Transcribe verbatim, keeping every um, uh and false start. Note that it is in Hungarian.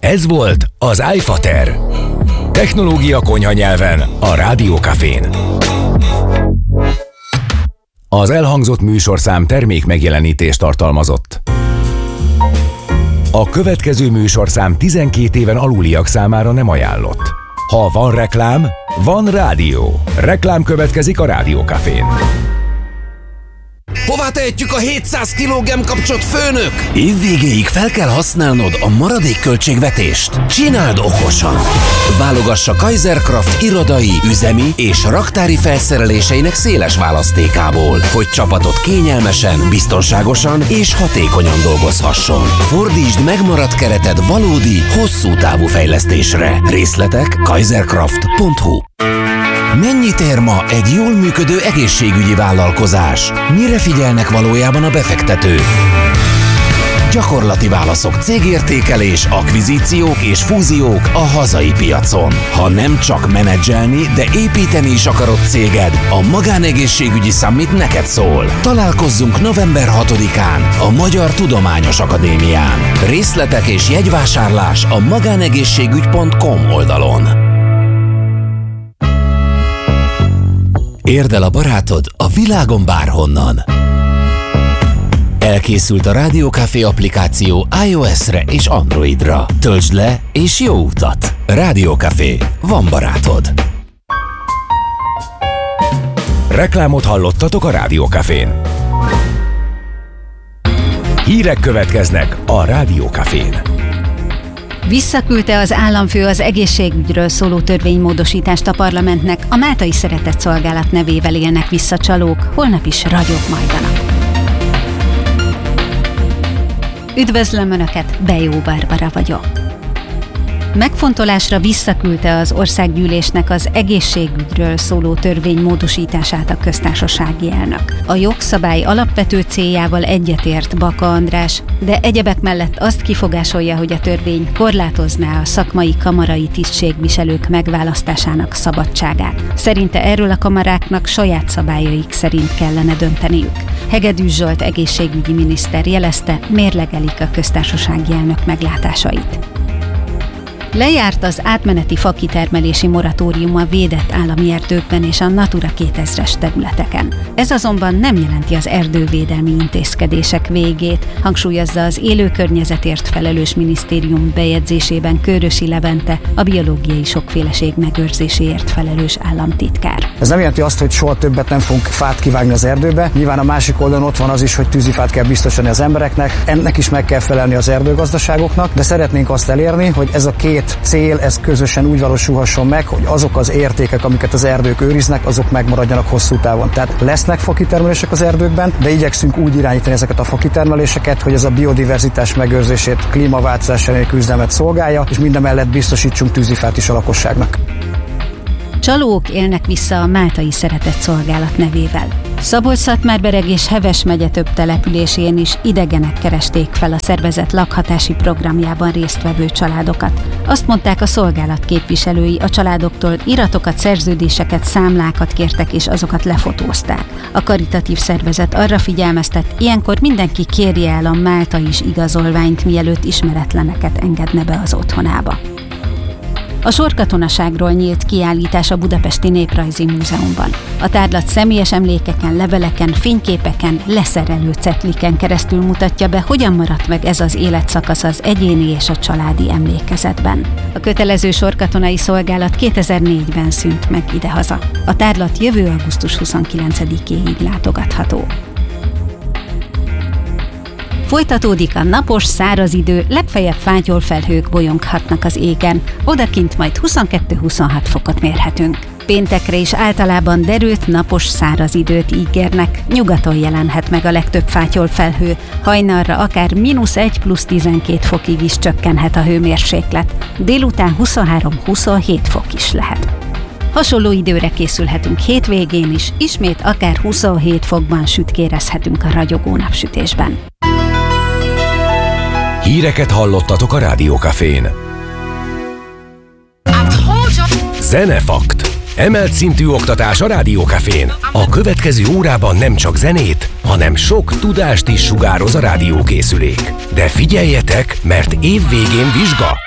Ez volt az iFater. Technológia konyha nyelven a Rádió Cafén. Az elhangzott műsorszám termék megjelenítést tartalmazott. A következő műsorszám tizenkét éven aluliak számára nem ajánlott. Ha van reklám, van rádió. Reklám következik a Rádió Cafén. Hová tehetjük a hétszáz kiló gemkapcsot, főnök? Évvégéig fel kell használnod a maradék költségvetést. Csináld okosan! Válogassa Kaiserkraft irodai, üzemi és raktári felszereléseinek széles választékából, hogy csapatod kényelmesen, biztonságosan és hatékonyan dolgozhasson. Fordítsd megmaradt kereted valódi, hosszú távú fejlesztésre. Részletek kaiserkraft pont hu. Mennyit ér ma egy jól működő egészségügyi vállalkozás? Mire figyelnek valójában a befektetők? Gyakorlati válaszok, cégértékelés, akvizíciók és fúziók a hazai piacon. Ha nem csak menedzselni, de építeni is akarod céged, a Magánegészségügyi Summit neked szól. Találkozzunk november hatodikán a Magyar Tudományos Akadémián. Részletek és jegyvásárlás a magánegészségügy pont com oldalon. Érd el a barátod a világon bárhonnan. Elkészült a Rádió Café applikáció iOS-re és Androidra. Töltsd le és jó utat! Rádió Café. Van barátod. Reklámot hallottatok a Rádió Cafén. Hírek következnek a Rádió Cafén. Visszaküldte az államfő az egészségügyről szóló törvénymódosítást a parlamentnek, a Máltai Szeretett Szolgálat nevével élnek vissza csalók, holnap is ragyog majdanak. Üdvözlöm Önöket, Bejó Barbara vagyok. Megfontolásra visszaküldte az országgyűlésnek az egészségügyről szóló törvény módosítását a köztársasági elnök. A jogszabály alapvető céljával egyetért Baka András, de egyebek mellett azt kifogásolja, hogy a törvény korlátozná a szakmai kamarai tisztségviselők megválasztásának szabadságát. Szerinte erről a kamaráknak saját szabályaik szerint kellene dönteniük. Hegedűs Zsolt egészségügyi miniszter jelezte, mérlegelik a köztársasági elnök meglátásait. Lejárt az átmeneti fakitermelési moratórium a védett állami erdőkben és a Natura kétezres területeken. Ez azonban nem jelenti az erdővédelmi intézkedések végét, hangsúlyozza az élő környezetért felelős minisztérium bejegyzésében Kőrösi Levente, a biológiai sokféleség megőrzéséért felelős államtitkár. Ez nem jelenti azt, hogy soha többet nem fogunk fát kivágni az erdőbe. Nyilván a másik oldalon ott van az is, hogy tűzifát kell biztosítani az embereknek, ennek is meg kell felelni az erdőgazdaságoknak, de szeretnénk azt elérni, hogy ez a két cél, ez közösen úgy valósulhasson meg, hogy azok az értékek, amiket az erdők őriznek, azok megmaradjanak hosszú távon. Tehát lesznek fakitermelések az erdőkben, de igyekszünk úgy irányítani ezeket a fakitermeléseket, hogy ez a biodiverzitás megőrzését, klímaváltozás elleni küzdelmet szolgálja, és mindemellett biztosítsunk tűzifát is a lakosságnak. Csalók élnek vissza a Máltai Szeretett Szolgálat nevével. Szabolcs-Szatmár-Bereg és Heves megye több településén is idegenek keresték fel a szervezet lakhatási programjában résztvevő családokat. Azt mondták a szolgálat képviselői, a családoktól iratokat, szerződéseket, számlákat kértek és azokat lefotózták. A karitatív szervezet arra figyelmeztet, ilyenkor mindenki kérje el a máltai igazolványt, mielőtt ismeretleneket engedne be az otthonába. A sorkatonaságról nyílt kiállítás a Budapesti Néprajzi Múzeumban. A tárlat személyes emlékeken, leveleken, fényképeken, leszerelő cetliken keresztül mutatja be, hogyan maradt meg ez az életszakasz az egyéni és a családi emlékezetben. A kötelező sorkatonai szolgálat kétezer-négyben szűnt meg idehaza. A tárlat jövő augusztus huszonkilencedikéig látogatható. Folytatódik a napos, száraz idő, legfeljebb fátyolfelhők bolyonghatnak az égen, odakint majd huszonkettő-huszonhat fokot mérhetünk. Péntekre is általában derült, napos, száraz időt ígérnek, nyugaton jelenhet meg a legtöbb fátyolfelhő, hajnalra akár mínusz egy plusz tizenkét fokig is csökkenhet a hőmérséklet, délután huszonhárom-huszonhét fok is lehet. Hasonló időre készülhetünk hétvégén is, ismét akár huszonhét fokban sütkérezhetünk a ragyogó napsütésben. Híreket hallottatok a Rádió Cafén. Zenefakt. Emelt szintű oktatás a Rádió Cafén. A következő órában nem csak zenét, hanem sok tudást is sugároz a rádiókészülék. De figyeljetek, mert év végén vizsga.